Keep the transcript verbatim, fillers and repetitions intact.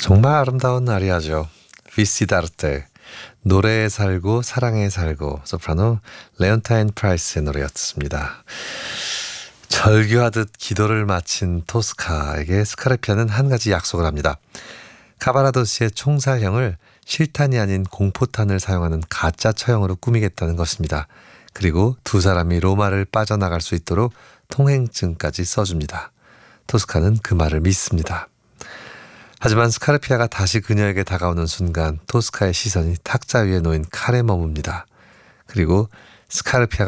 정말 아름다운 아리아죠. 비시다르테, 노래에 살고 사랑에 살고, 소프라노 레온타인 프라이스의 노래였습니다. 절규하듯 기도를 마친 토스카에게 스카르피아는 한 가지 약속을 합니다. 카바라도스의 총살형을 실탄이 아닌 공포탄을 사용하는 가짜 처형으로 꾸미겠다는 것입니다. 그리고 두 사람이 로마를 빠져나갈 수 있도록 통행증까지 써줍니다. 토스카는 그 말을 믿습니다. 하지만 스카르피아가 다시 그녀에게 다가오는 순간 토스카의 시선이 탁자 위에 놓인 칼에 머뭅니다. 그리고 스카르피아가